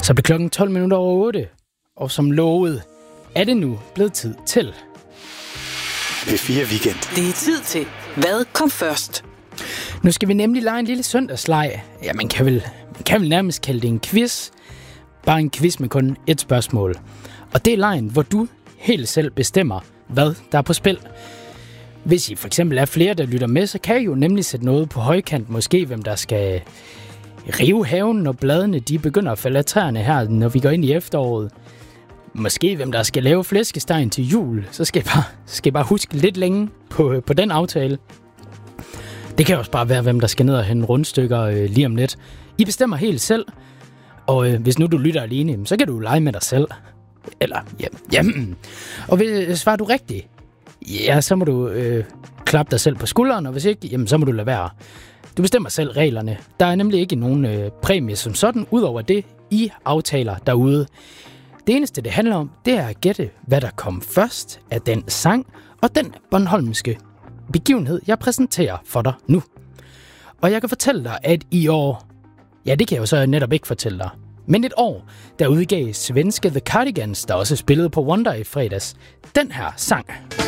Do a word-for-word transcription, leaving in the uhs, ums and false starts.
Så blev klokken tolv minutter over otte, og som lovet, er det nu blevet tid til P fire Weekend. Det er tid til, hvad kom først? Nu skal vi nemlig lege en lille søndagsleg. Ja, man kan vel, man kan vel nærmest kalde det en quiz. Bare en quiz med kun et spørgsmål. Og det er legen, hvor du helt selv bestemmer, hvad der er på spil. Hvis I for eksempel er flere, der lytter med, så kan I jo nemlig sætte noget på højkant. Måske hvem der skal rive haven, når bladene de begynder at falde af træerne her, når vi går ind i efteråret. Måske hvem der skal lave flæskestegen til jul. Så skal I bare, skal I bare huske lidt længe på, på den aftale. Det kan også bare være, hvem der skal ned og hente rundstykker øh, lige om lidt. I bestemmer helt selv. Og øh, hvis nu du lytter alene, så kan du lege med dig selv. Eller, ja, jamen. Og hvis svarer du rigtigt, ja, så må du øh, klappe dig selv på skulderen, og hvis ikke, jamen, så må du lade være. Du bestemmer selv reglerne. Der er nemlig ikke nogen øh, præmie som sådan, udover det, I aftaler derude. Det eneste, det handler om, det er at gætte, hvad der kom først af den sang og den bornholmske begivenhed, jeg præsenterer for dig nu. Og jeg kan fortælle dig, at i år, ja, det kan jeg jo så netop ikke fortælle dig, men et år, der udgav svenske The Cardigans, der også spillede på Wonder i fredags, den her sang.